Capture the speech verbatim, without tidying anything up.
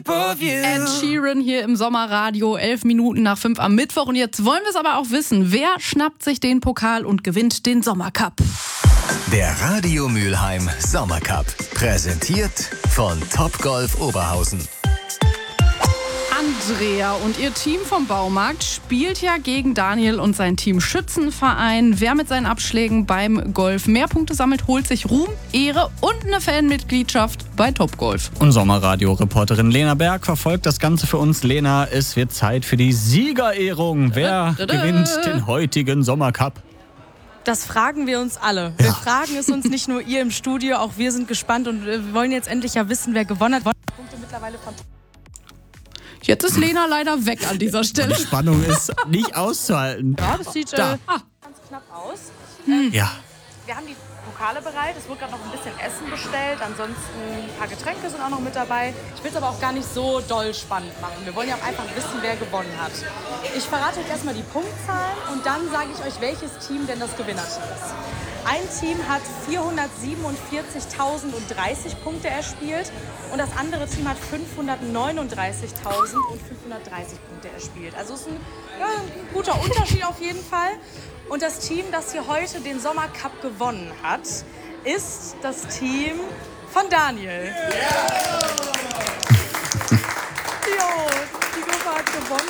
Ed Sheeran hier im Sommerradio, elf Minuten nach fünf am Mittwoch. Und jetzt wollen wir es aber auch wissen. Wer schnappt sich den Pokal und gewinnt den Sommercup? Der Radio Mülheim Sommercup. Präsentiert von Topgolf Oberhausen. Andrea und ihr Team vom Baumarkt spielt ja gegen Daniel und sein Team Schützenverein. Wer mit seinen Abschlägen beim Golf mehr Punkte sammelt, holt sich Ruhm, Ehre und eine Fanmitgliedschaft bei Topgolf. Und Sommerradio-Reporterin Lena Berg verfolgt das Ganze für uns. Lena, es wird Zeit für die Siegerehrung. Wer gewinnt den heutigen Sommercup? Das fragen wir uns alle. Wir ja. fragen es uns nicht nur ihr im Studio, auch wir sind gespannt und wir wollen jetzt endlich ja wissen, wer gewonnen hat. Punkte mittlerweile von Jetzt ist Lena leider weg an dieser Stelle. Die Spannung ist nicht auszuhalten. Ja, das sieht da. Äh, ganz knapp aus. Hm. Ja. Wir haben die Pokale bereit. Es wurde gerade noch ein bisschen Essen bestellt. Ansonsten ein paar Getränke sind auch noch mit dabei. Ich will es aber auch gar nicht so doll spannend machen. Wir wollen ja auch einfach wissen, wer gewonnen hat. Ich verrate euch erstmal die Punktzahlen und dann sage ich euch, welches Team denn das Gewinnerteam ist. Ein Team hat vierhundertsiebenundvierzigtausenddreißig Punkte erspielt und das andere Team hat fünfhundertneununddreißigtausendfünfhundertdreißig Punkte erspielt. Also ist ein, ja, ein guter Unterschied auf jeden Fall. Und das Team, das hier heute den Sommercup gewonnen hat, ist das Team von Daniel. Yeah. Jo, die Gruppe hat gewonnen.